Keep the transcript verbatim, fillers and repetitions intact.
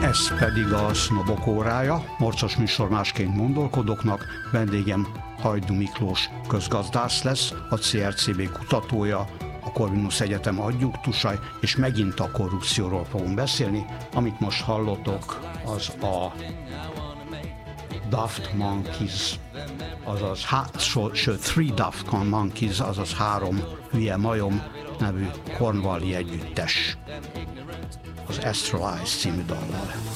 Ez pedig a Sznobok órája, morcos műsor másként gondolkodóknak. Vendégem Hajdú Miklós közgazdász lesz, a cé er cé bé kutatója, a Corvinus Egyetem adjunktusa, és megint a korrupcióról fogunk beszélni. Amit most hallotok, az a Daft Monkeys, azaz, há- so, sőt, Three Daft Monkeys, azaz három hülye majom nevű Cornwalli együttes, az Astralize című dallal.